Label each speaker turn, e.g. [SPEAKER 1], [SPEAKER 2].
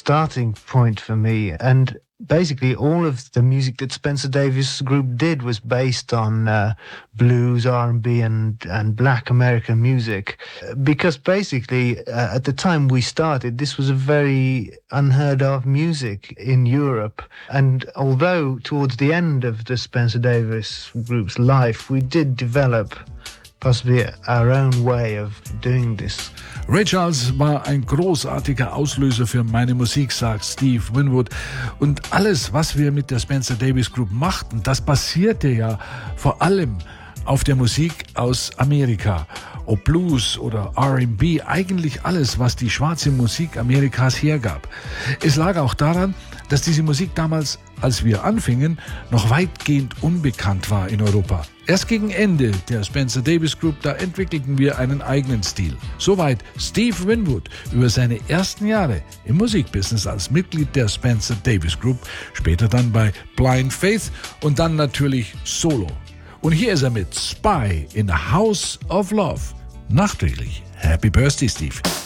[SPEAKER 1] starting point for me. And basically all of the music that Spencer Davis Group did was based on blues, R&B and black American music. Because basically at the time we started, this was a very unheard of music in Europe. And although towards the end of the Spencer Davis Group's life, we did develop possibly our own way of doing this.
[SPEAKER 2] Ray Charles war ein großartiger Auslöser für meine Musik, sagt Steve Winwood. Und alles, was wir mit der Spencer Davis Group machten, das basierte ja vor allem auf der Musik aus Amerika. Ob Blues oder R&B, eigentlich alles, was die schwarze Musik Amerikas hergab. Es lag auch daran, dass diese Musik damals, als wir anfingen, noch weitgehend unbekannt war in Europa. Erst gegen Ende der Spencer Davis Group, da entwickelten wir einen eigenen Stil. Soweit Steve Winwood über seine ersten Jahre im Musikbusiness als Mitglied der Spencer Davis Group, später dann bei Blind Faith und dann natürlich solo. Und hier ist er mit Spy in the House of Love. Nachträglich. Happy Birthday, Steve.